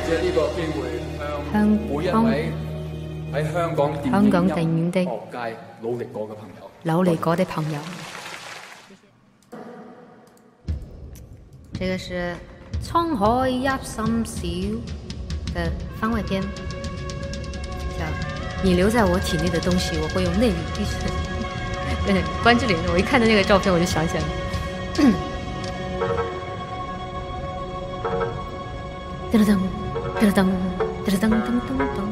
借呢個機會向每一位喺香港電影的學界努力過的朋友。 这个是《滄海一心小》的番外篇，叫“你留在我体内的东西，我会用内力逼出。”关之琳，我一看到那个照片，我就想起来了。噔噔噔噔噔噔噔噔噔。